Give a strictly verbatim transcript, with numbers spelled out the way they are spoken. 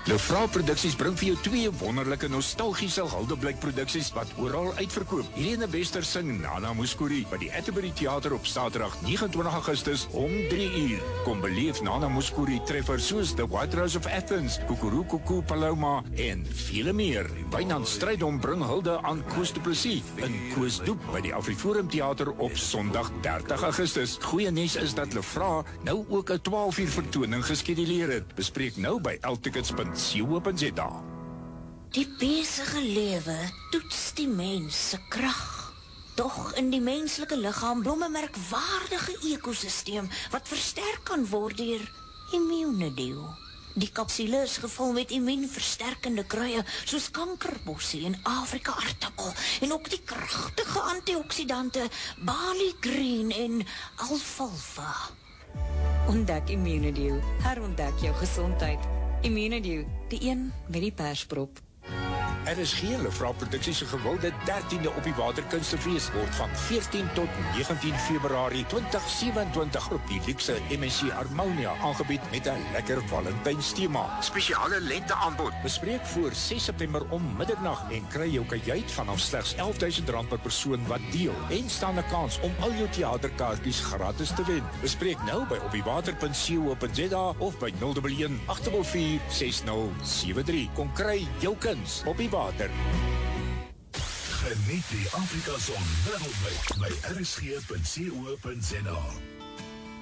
Lefra Produksies bring vir jou twee wonderlike nostalgiese Haldeblyk produksies wat oral uitverkoop. Helene Bester sing Nana Mouskouri by die Atterbury Theater op Saterdag nege en twintig Augustus om drie uur. Kom beleef Nana Mouskouri treffers soos The White Rose of Athens, Kukurukuku Paloma en vele meer. Wynand Strydom bring hulde aan Koos du Plessis in Koos Doep by die Afriforum Theater op Sondag dertig Augustus. Goeie nuus is dat Lefra nou ook 'n twaalf uur vertoning geskeduleer het. Bespreek nou by l tickets punt co punt za. Die besige lewe toets die mens se krag. Doch in die menslike liggaam blom 'n merkwaardige ekosisteem wat versterk kan word deur immuunedeel. Die kapsule is gevul met immuunversterkende kruie soos kankerbossie en Afrika aartappel en ook die kragtige antioksidante Bali Green en alfalfa. Ontdek Immunedew, herontdek jou gesondheid. Immunedew, die een met die persprop. Er is geen Lefra Produksies se gewilde dertiende op die Waterkunstefees word van veertien tot negentien Februarie twintig sewe-en-twintig op die luukse M S C Harmonia aangebied met 'n lekker Valentynstema. Spesiale lenteaanbod. Bespreek voor ses September om middernag en kry jou kajuit vanaf slegs elf duisend rand per persoon wat deel en staan 'n kans om al jou teaterkaartjies gratis te wen. Bespreek nou by op die water punt co punt za of by nul een een agt vier vier ses nul sewe drie. Kom kry jou kuns op die water. Geniet die Afrika Son wêreldwyd by r s g punt co punt za.